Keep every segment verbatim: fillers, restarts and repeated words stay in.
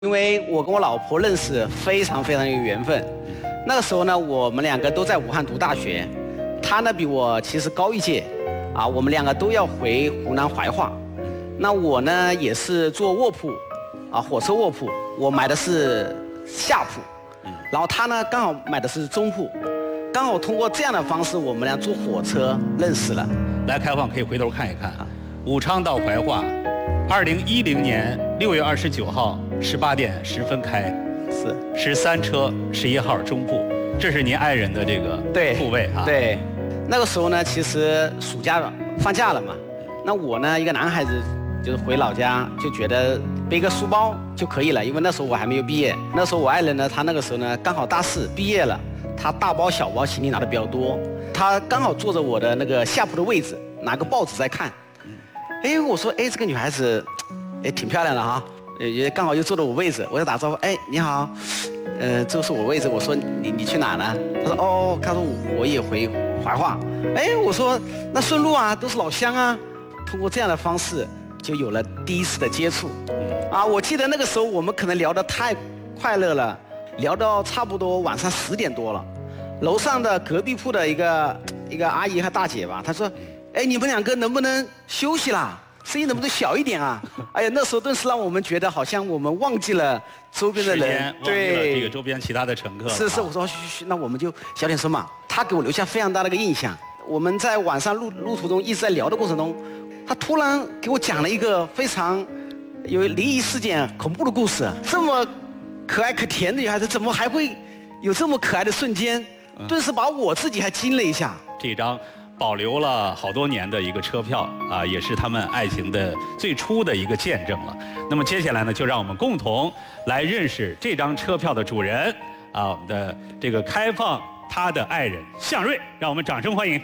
因为我跟我老婆认识非常非常有缘分，那个时候呢，我们两个都在武汉读大学，她呢比我其实高一届，啊，我们两个都要回湖南怀化，那我呢也是坐卧铺，啊，火车卧铺，我买的是下铺，然后她呢刚好买的是中铺，刚好通过这样的方式，我们俩坐火车认识了。 来开放可以回头看一看啊，武昌到怀化。二零一零年六月二十九号十八点十分开， 是十三车十一号中部，这是您爱人的这个对铺位啊。 对，那个时候呢，其实暑假了，放假了嘛，那我呢一个男孩子就是回老家，就觉得背个书包就可以了，因为那时候我还没有毕业。那时候我爱人呢，他那个时候呢刚好大四毕业了，他大包小包行李拿的比较多，他刚好坐着我的那个下铺的位置，拿个报纸在看。哎，我说，哎，这个女孩子，哎，挺漂亮的哈，也刚好又坐到我位置，我就打招呼，哎，你好，呃，这是我位置，我说你你去哪呢？他说，哦，他说我也回怀化，哎，我说那顺路啊，都是老乡啊，通过这样的方式就有了第一次的接触，啊，我记得那个时候我们可能聊得太快乐了，聊到差不多晚上十点多了，楼上的隔壁铺的一个一个阿姨和大姐吧，她说。哎，你们两个能不能休息啦？声音能不能小一点啊？哎呀，那时候顿时让我们觉得好像我们忘记了周边的人， 对这个周边其他的乘客。 是是，我说嘘嘘，那我们就小点声嘛。他给我留下非常大的一个印象。我们在晚上路路途中一直在聊的过程中，他突然给我讲了一个非常有灵异事件、恐怖的故事。这么可爱可甜的女孩子，怎么还会有这么可爱的瞬间？顿时把我自己还惊了一下。 这张。保留了好多年的一个车票啊，也是他们爱情的最初的一个见证了。那么接下来呢，就让我们共同来认识这张车票的主人啊，我们的这个开放他的爱人向瑞，让我们掌声欢迎。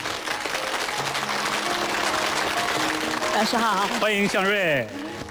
老师好， 欢迎向瑞。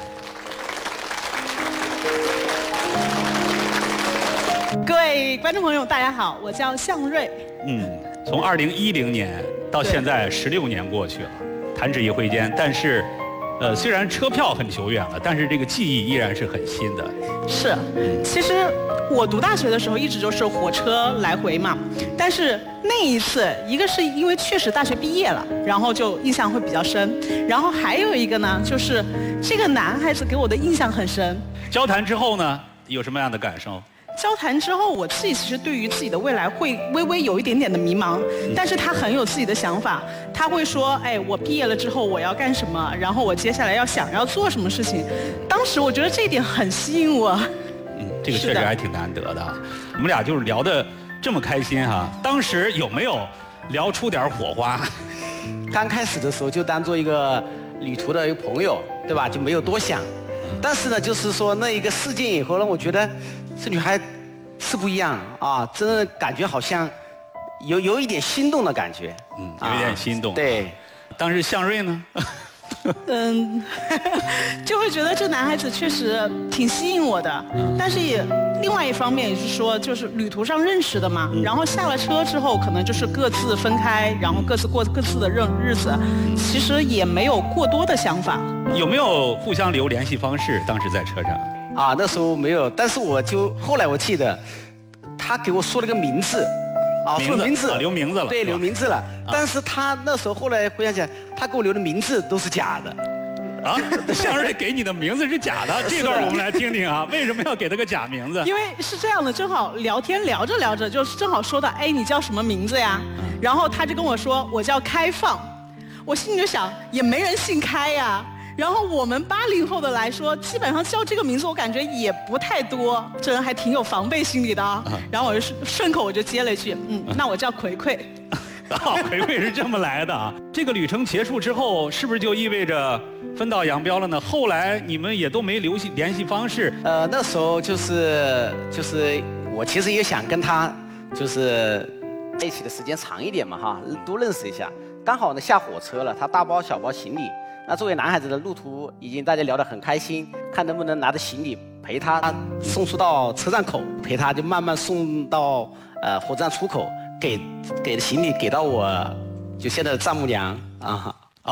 各位观众朋友，大家好，我叫向瑞。 嗯，从二零一零年。到现在十六年过去了，弹指一挥间。但是，呃，虽然车票很久远了，但是这个记忆依然是很新的。 是，其实我读大学的时候一直就是火车来回嘛。但是那一次，一个是因为确实大学毕业了，然后就印象会比较深。然后还有一个呢，就是这个男孩子给我的印象很深。 交谈之后呢，有什么样的感受？ 交谈之后，我自己其实对于自己的未来会微微有一点点的迷茫，但是他很有自己的想法，他会说，哎，我毕业了之后我要干什么，然后我接下来要想要做什么事情。当时我觉得这一点很吸引我。 嗯，这个确实还挺难得的。我们俩就是聊得这么开心哈、啊，当时有没有聊出点火花？ 刚开始的时候就当做一个旅途的一个朋友，对吧？就没有多想。但是呢，就是说那一个事件以后让我觉得。这女孩是不一样啊，真的感觉好像有有一点心动的感觉。 嗯，有一点心动。啊、 对， 当时向瑞呢？ 嗯，就会觉得这男孩子确实挺吸引我的，但是也另外一方面也是说，就是旅途上认识的嘛。嗯、然后下了车之后，可能就是各自分开，然后各自过各自的日日子，其实也没有过多的想法。 有没有互相留联系方式？当时在车上。 啊，那时候没有，但是我就后来我记得，他给我说了个名字，啊，说名字， 啊、留名字了， 对，留名字了。啊、但是他那时候后来回想起来，他给我留的名字都是假的。 啊，向瑞给你的名字是假的，这段我们来听听啊，为什么要给他个假名字？ 因为是这样的，正好聊天聊着聊着，就是正好说到，哎，你叫什么名字呀？嗯、然后他就跟我说，我叫开放。我心里就想，也没人姓开呀。然后我们八零后的来说，基本上叫这个名字，我感觉也不太多。这人还挺有防备心理的啊。然后我就顺口我就接了一句，嗯，那我叫葵葵。 哦，葵葵是这么来的啊。这个旅程结束之后，是不是就意味着分道扬镳了呢？后来你们也都没留系联系方式。 呃，那时候就是就是我其实也想跟他就是在一起的时间长一点嘛哈，多认识一下。刚好呢下火车了，他大包小包行李。那作为男孩子的路途已经大家聊得很开心，看能不能拿着行李陪他送出到车站口，陪他就慢慢送到呃火车站出口，给给的行李给到我就现在的丈母娘啊。 哦，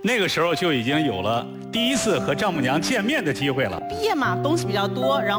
那个时候就已经有了第一次和丈母娘见面的机会了。 毕业嘛，东西比较多，然后。